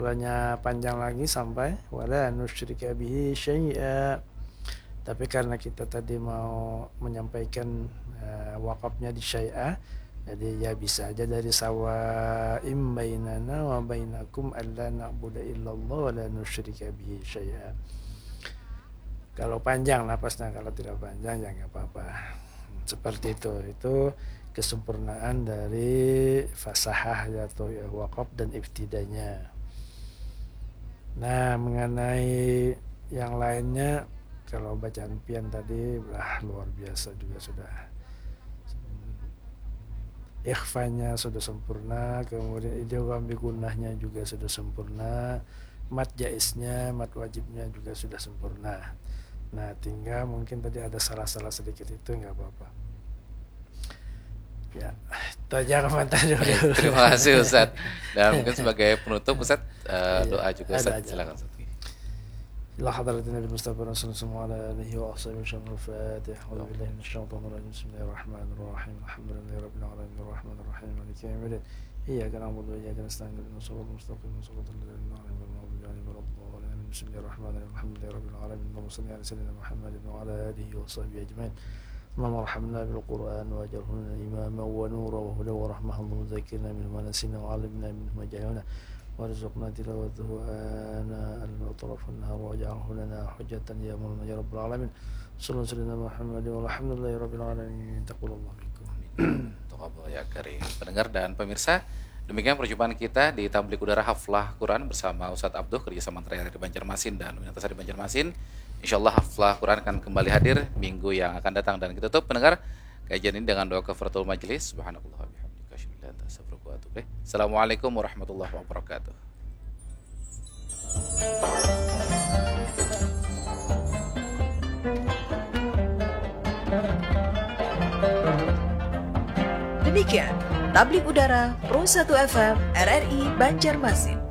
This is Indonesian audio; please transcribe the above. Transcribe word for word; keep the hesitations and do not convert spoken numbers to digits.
Setelahnya panjang lagi sampai wala nusyrika bihi syai'a. Tapi karena kita tadi mau menyampaikan uh, wakafnya di syai'a, jadi ya bisa aja dari sawa'im bainana wa bainakum alla na'budu illallah wa la nusyrika bihi syai'a. Kalau panjang lapasnya, kalau tidak panjang ya nggak apa-apa. Seperti itu. Itu kesempurnaan dari fasahah atau ya, wakaf dan ibtidanya. Nah, mengenai yang lainnya, kalau bacaan pian tadi lah luar biasa juga sudah. Ikhfanya sudah sempurna, kemudian idgham bi gunnahnya juga sudah sempurna, mat jaiznya, mat wajibnya juga sudah sempurna. Nah, tinggal mungkin tadi ada salah-salah sedikit, itu nggak apa-apa. Ya, itu aja komentar dulu. Terima kasih Ustaz. Dan mungkin sebagai penutup Ustaz, uh, doa juga Ustaz, silakan Ustaz. إلى حضرة النبي المصطفى صلى الله عليه آله وأصحابه وسلم. الفاتحة. أعوذ بالله من الشيطان الرجيم. بسم الله الرحمن الرحيم. الحمد لله رب العالمين الرحمن الرحيم مالك يوم الدين. إياك نعبد وإياك نستعين اهدنا الصراط المستقيم صراط الذين أنعمت عليهم غير المغضوب عليهم. بسم الله الرحمن الرحيم. الحمد لله رب العالمين اللهم صل على سيدنا محمد وعلى آله وصحبه أجمعين. اللهم ارحمنا بالقرآن واجعله لنا إماما ونورا وهدى ورحمة. اللهم ذكرنا منه ما نسينا وعلمنا منه ما جهلنا وارزقنا تلاوته آناء الليل وأطراف النهار واجعله لنا حجة يا مولانا يا رب العالمين. صلى الله عليه وسلم محمد والحمد لله رب العالمين. تقبل الله منكم. Taqabbal ya karim. Pendengar dan pemirsa, demikian perjumpaan kita di Tablik Udara Haflah Quran bersama Ustadz Abduh, kerjasama antara dari Banjarmasin dan Universitas di Banjarmasin. Insyaallah Haflah Quran akan kembali hadir minggu yang akan datang, dan kita tutup pendengar kajian ini dengan doa kafaratul majelis. Subhanallah wa bihamdihi. Assalamualaikum warahmatullahi wabarakatuh. Demikian Tablik Udara Pro satu F M R R I Banjarmasin.